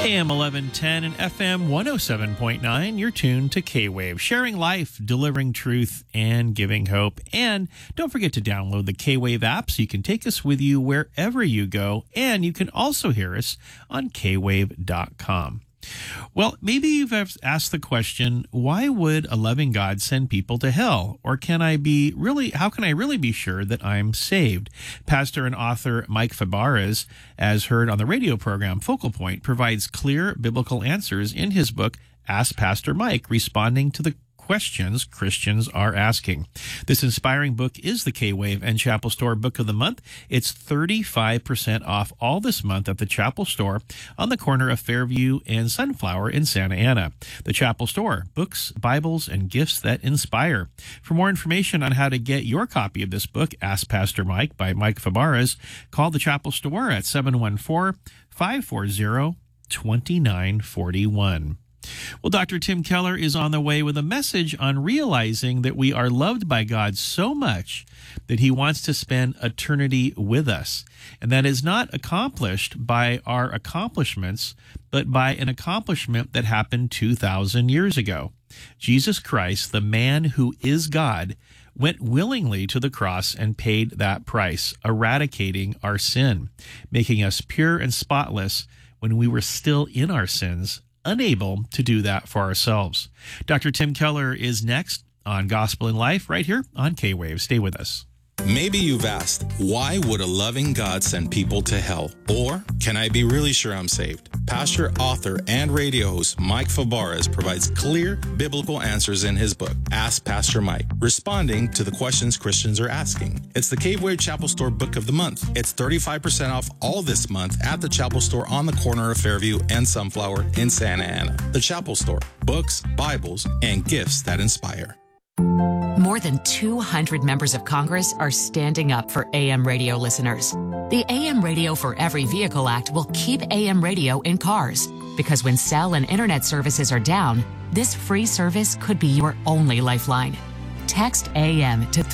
AM 1110 and FM 107.9, you're tuned to K-Wave, sharing life, delivering truth, and giving hope. And don't forget to download the K-Wave app so you can take us with you wherever you go. And you can also hear us on kwave.com. Well, maybe you've asked the question, why would a loving God send people to hell? Or how can I really be sure that I'm saved? Pastor and author Mike Fabarez, as heard on the radio program Focal Point, provides clear biblical answers in his book, Ask Pastor Mike, responding to the questions Christians are asking. This inspiring book is the K-Wave and Chapel Store Book of the Month. It's 35% off all this month at the Chapel Store on the corner of Fairview and Sunflower in Santa Ana. The Chapel Store, books, Bibles, and gifts that inspire. For more information on how to get your copy of this book, Ask Pastor Mike by Mike Fabarez, call the Chapel Store at 714-540-2941. Well, Dr. Tim Keller is on the way with a message on realizing that we are loved by God so much that he wants to spend eternity with us. And that is not accomplished by our accomplishments, but by an accomplishment that happened 2,000 years ago. Jesus Christ, the man who is God, went willingly to the cross and paid that price, eradicating our sin, making us pure and spotless when we were still in our sins, unable to do that for ourselves. Dr. Tim Keller is next on Gospel in Life right here on K-Wave. Stay with us. Maybe you've asked, why would a loving God send people to hell? Or, can I be really sure I'm saved? Pastor, author, and radio host Mike Fabarez provides clear biblical answers in his book, Ask Pastor Mike, responding to the questions Christians are asking. It's the K-Wave Chapel Store Book of the Month. It's 35% off all this month at the Chapel Store on the corner of Fairview and Sunflower in Santa Ana. The Chapel Store, books, Bibles, and gifts that inspire. More than 200 members of Congress are standing up for AM radio listeners. The AM Radio for Every Vehicle Act will keep AM radio in cars, because when cell and internet services are down, this free service could be your only lifeline. Text AM to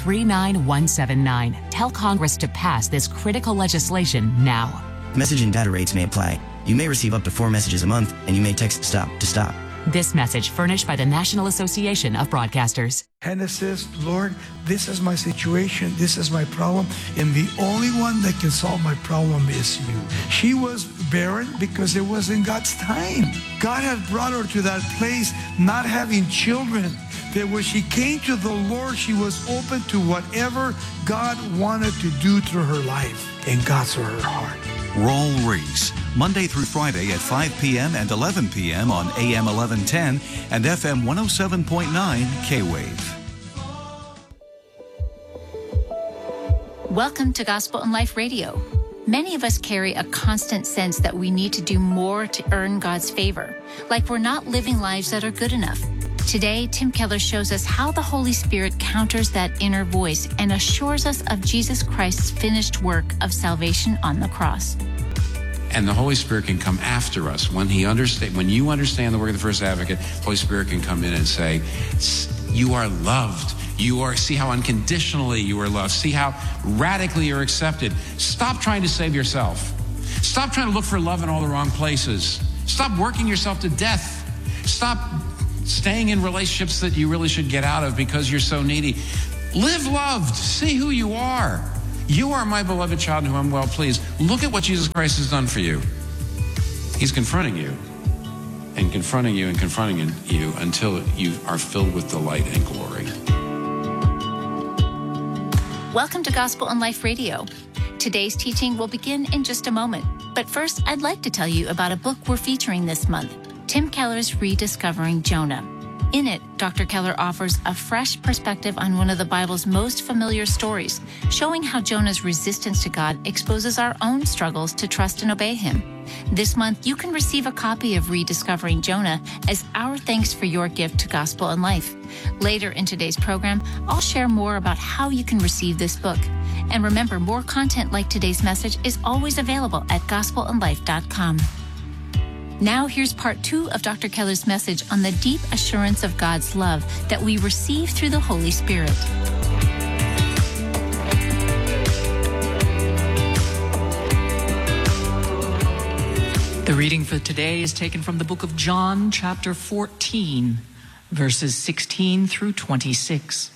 39179. Tell Congress to pass this critical legislation now. Message and data rates may apply. You may receive up to 4 messages a month, and you may text STOP to stop. This message furnished by the National Association of Broadcasters. Hannah says, Lord, this is my situation, this is my problem, and the only one that can solve my problem is you. She was barren because it wasn't God's time. God had brought her to that place not having children, that when she came to the Lord, she was open to whatever God wanted to do through her life, and God saw her heart. Raul Ries, Monday through Friday at 5 p.m. and 11 p.m. on AM 1110 and FM 107.9 K-Wave. Welcome to Gospel in Life Radio. Many of us carry a constant sense that we need to do more to earn God's favor, like we're not living lives that are good enough. Today, Tim Keller shows us how the Holy Spirit counters that inner voice and assures us of Jesus Christ's finished work of salvation on the cross. And the Holy Spirit can come after us. When you understand the work of the First Advocate, the Holy Spirit can come in and say, you are loved. See how unconditionally you are loved. See how radically you're accepted. Stop trying to save yourself. Stop trying to look for love in all the wrong places. Stop working yourself to death. Stop staying in relationships that you really should get out of because you're so needy. Live loved. See who you are. You are my beloved child in whom I'm well pleased. Look at what Jesus Christ has done for you. He's confronting you and confronting you and confronting you until you are filled with delight and glory. Welcome to Gospel in Life Radio. Today's teaching will begin in just a moment. But first, I'd like to tell you about a book we're featuring this month, Tim Keller's Rediscovering Jonah. In it, Dr. Keller offers a fresh perspective on one of the Bible's most familiar stories, showing how Jonah's resistance to God exposes our own struggles to trust and obey him. This month, you can receive a copy of Rediscovering Jonah as our thanks for your gift to Gospel in Life. Later in today's program, I'll share more about how you can receive this book. And remember, more content like today's message is always available at gospelinlife.com. Now here's part 2 of Dr. Keller's message on the deep assurance of God's love that we receive through the Holy Spirit. The reading for today is taken from the book of John, chapter 14, verses 16 through 26.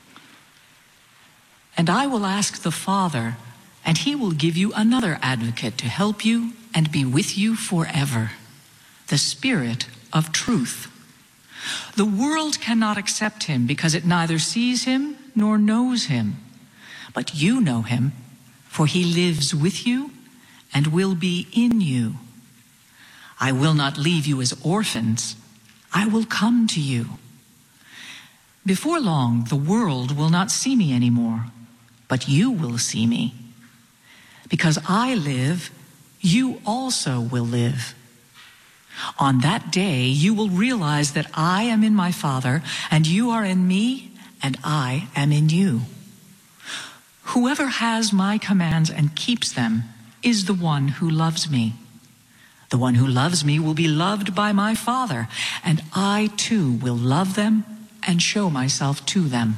And I will ask the Father, and he will give you another advocate to help you and be with you forever, the Spirit of truth. The world cannot accept him because it neither sees him nor knows him. But you know him, for he lives with you and will be in you. I will not leave you as orphans. I will come to you. Before long, the world will not see me anymore, but you will see me. Because I live, you also will live. On that day, you will realize that I am in my Father, and you are in me, and I am in you. Whoever has my commands and keeps them is the one who loves me. The one who loves me will be loved by my Father, and I too will love them and show myself to them.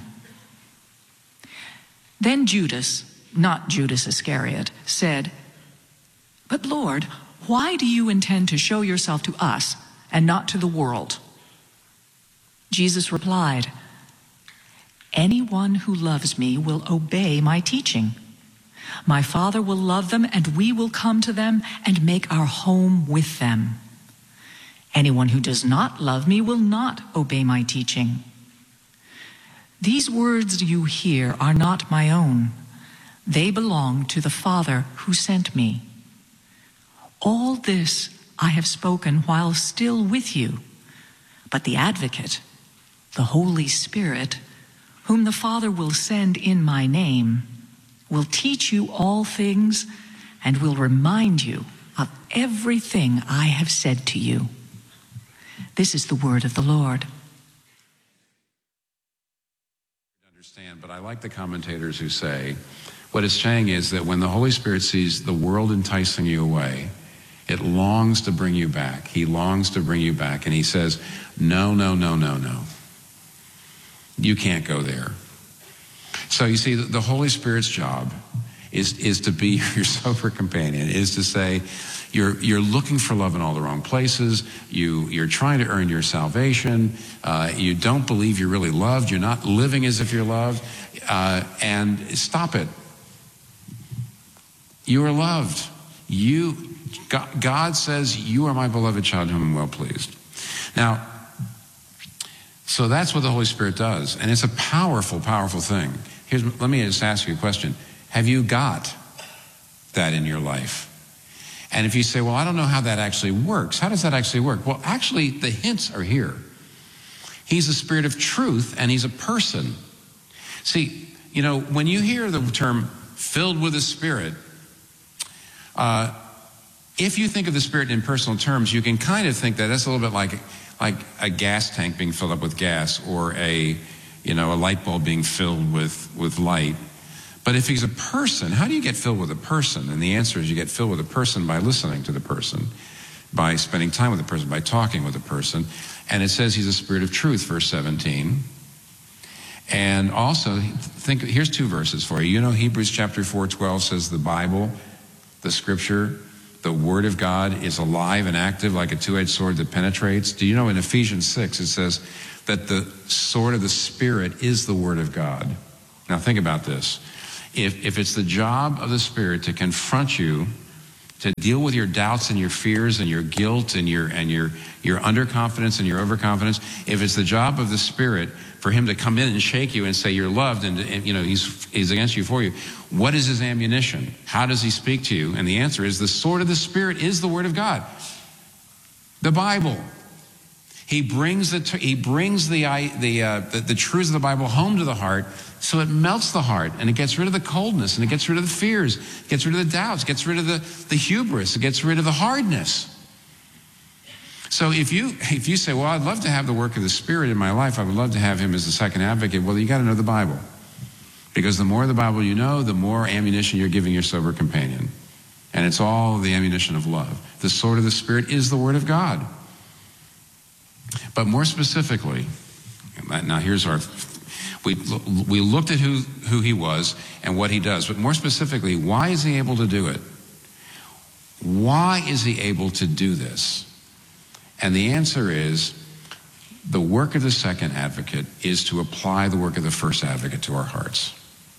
Then Judas, not Judas Iscariot, said, But Lord, why do you intend to show yourself to us and not to the world? Jesus replied, Anyone who loves me will obey my teaching. My Father will love them, and we will come to them and make our home with them. Anyone who does not love me will not obey my teaching. These words you hear are not my own. They belong to the Father who sent me. All this I have spoken while still with you, but the Advocate, the Holy Spirit, whom the Father will send in my name, will teach you all things and will remind you of everything I have said to you. This is the word of the Lord. Understand, but I like the commentators who say what it's saying is that when the Holy Spirit sees the world enticing you away, it longs to bring you back. He longs to bring you back, and he says, no, no, no, no, no. You can't go there. So you see, the Holy Spirit's job is to be your sober companion, is to say, you're looking for love in all the wrong places. You're trying to earn your salvation. You don't believe you're really loved. You're not living as if you're loved. And stop it. You are loved. God says, you are my beloved child whom I'm well pleased. Now, so that's what the Holy Spirit does. And it's a powerful, powerful thing. Let me just ask you a question. Have you got that in your life? And if you say, well, I don't know how that actually works. How does that actually work? Well, actually, the hints are here. He's a Spirit of truth, and he's a person. See, when you hear the term filled with the Spirit, if you think of the Spirit in personal terms, you can kind of think that that's a little bit like a gas tank being filled up with gas, or a light bulb being filled with light. But if he's a person, how do you get filled with a person? And the answer is you get filled with a person by listening to the person, by spending time with the person, by talking with the person. And it says he's a Spirit of truth, verse 17. And also, here's two verses for you. Hebrews chapter 4:12 says the Bible, the Scripture, the Word of God is alive and active like a two-edged sword that penetrates. Do you know in Ephesians 6 it says that the sword of the Spirit is the Word of God? Now think about this. If it's the job of the Spirit to confront you, to deal with your doubts and your fears and your guilt and your underconfidence and your overconfidence, if it's the job of the Spirit for him to come in and shake you and say you're loved and he's against you, for you, what is his ammunition? How does he speak to you? And the answer is the sword of the Spirit is the Word of God, the Bible. He brings the truths of the Bible home to the heart, so it melts the heart and it gets rid of the coldness and it gets rid of the fears, it gets rid of the doubts, it gets rid of the hubris, it gets rid of the hardness. So if you say, well, I'd love to have the work of the Spirit in my life, I would love to have him as the second advocate, well, you got to know the Bible. Because the more the Bible you know, the more ammunition you're giving your sober companion. And it's all the ammunition of love. The sword of the Spirit is the Word of God. But more specifically, now here's we looked at who he was and what he does, but more specifically, why is he able to do it? Why is he able to do this? And the answer is, the work of the second advocate is to apply the work of the first advocate to our hearts.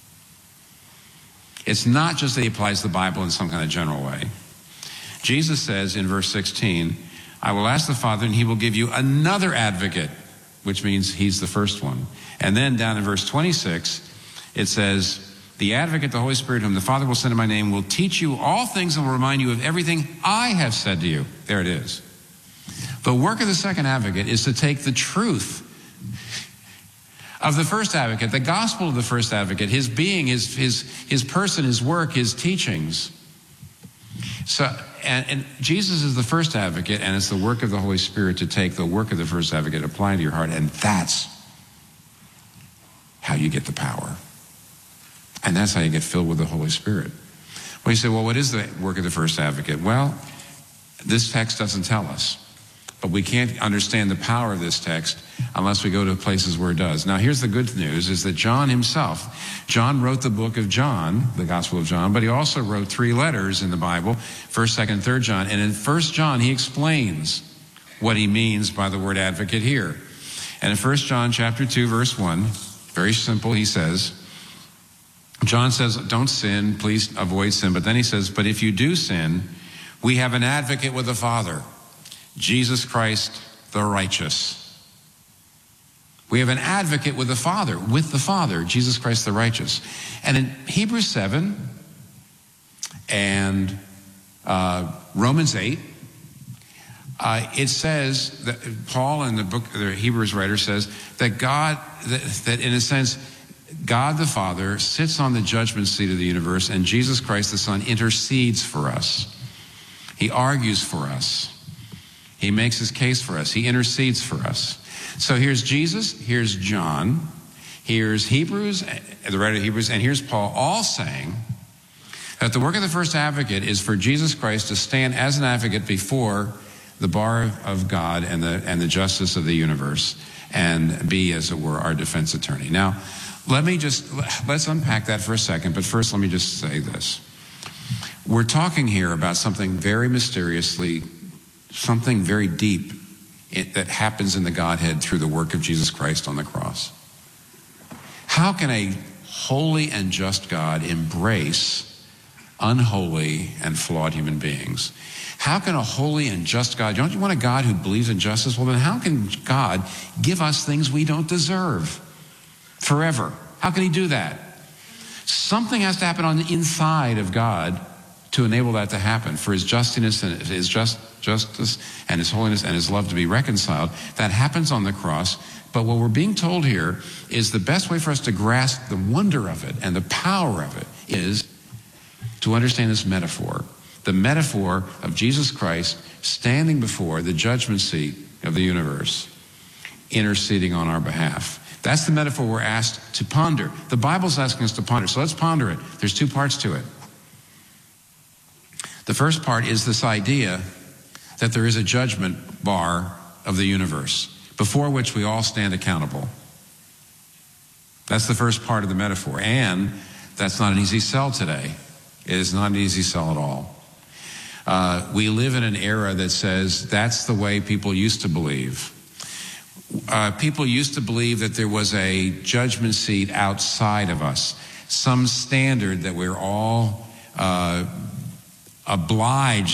It's not just that he applies the Bible in some kind of general way. Jesus says in verse 16, I will ask the Father and he will give you another advocate, which means he's the first one. And then down in verse 26, it says, the advocate, the Holy Spirit, whom the Father will send in my name, will teach you all things and will remind you of everything I have said to you. There it is. The work of the second advocate is to take the truth of the first advocate, the gospel of the first advocate, his being, his person, his work, his teachings. So, and Jesus is the first advocate, and it's the work of the Holy Spirit to take the work of the first advocate, apply it to your heart, and that's how you get the power. And that's how you get filled with the Holy Spirit. Well, you say, well, what is the work of the first advocate? Well, this text doesn't tell us. But we can't understand the power of this text unless we go to places where it does. Now, here's the good news, is that John himself, John wrote the book of John, the Gospel of John, but he also wrote 3 letters in the Bible, 1st, 2nd, and 3rd John. And in 1st John, he explains what he means by the word advocate here. And in 1st John chapter 2, verse 1, very simple, he says, John says, don't sin, please avoid sin. But then he says, but if you do sin, we have an advocate with the Father, Jesus Christ the righteous. We have an advocate with the Father, Jesus Christ the righteous. And in Hebrews 7 and Romans 8, it says that Paul in the book, the Hebrews writer says that God, that in a sense, God the Father sits on the judgment seat of the universe, and Jesus Christ the Son intercedes for us. He argues for us. He makes his case for us. He intercedes for us. So here's Jesus, here's John, here's Hebrews, the writer of Hebrews, and here's Paul, all saying that the work of the first advocate is for Jesus Christ to stand as an advocate before the bar of God and the justice of the universe, and be, as it were, our defense attorney. Now, let's unpack that for a second, but first let me just say this. We're talking here about something very mysteriously, something very deep that happens in the Godhead through the work of Jesus Christ on the cross. How can a holy and just God embrace unholy and flawed human beings? How can a holy and just God, don't you want a God who believes in justice? Well, then how can God give us things we don't deserve forever? How can he do that? Something has to happen on the inside of God to enable that to happen, for his justice and his justice and his holiness and his love to be reconciled. That happens on the cross. But what we're being told here is the best way for us to grasp the wonder of it and the power of it is to understand this metaphor. The metaphor of Jesus Christ standing before the judgment seat of the universe, interceding on our behalf. That's the metaphor we're asked to ponder. The Bible's asking us to ponder, so let's ponder it. There's 2 parts to it. The first part is this idea that there is a judgment bar of the universe before which we all stand accountable. That's the first part of the metaphor, and that's not an easy sell today. It is not an easy sell at all. We live in an era that says that's the way people used to believe. People used to believe that there was a judgment seat outside of us, some standard that we're all obliged